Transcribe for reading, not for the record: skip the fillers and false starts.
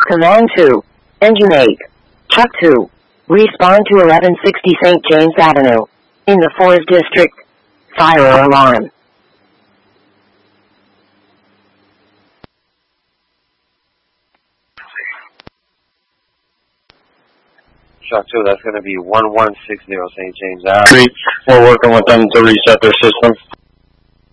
Command 2. Engine 8. Truck 2. Respawn to 1160 St. James Avenue. In the Forest District. Fire alarm. Truck 2, that's going to be 1160 St. James Avenue. We're working with them to reset their system.